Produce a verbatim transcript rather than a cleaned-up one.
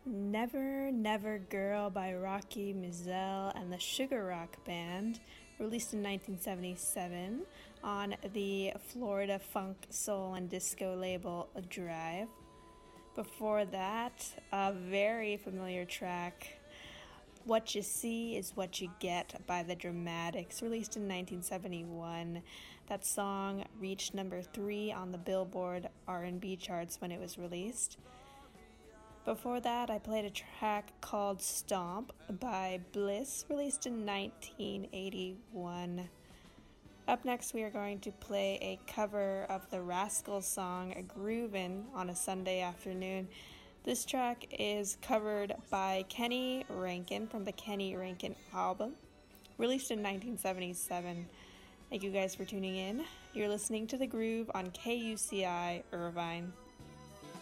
Never Never Girl by Rocky Mizell and the Sugar Rock Band, released in nineteen seventy-seven on the Florida funk, soul, and disco label Drive. Before that, a very familiar track, What You See Is What You Get by The Dramatics, released in nineteen seventy-one. That song reached number three on the Billboard R and B charts when it was released. Before that, I played a track called Stomp by Bliss, released in nineteen eighty-one. Up next, we are going to play a cover of the Rascals song Groovin' on a Sunday Afternoon. This track is covered by Kenny Rankin from the Kenny Rankin album, released in nineteen seventy-seven. Thank you guys for tuning in. You're listening to The Groove on K U C I Irvine.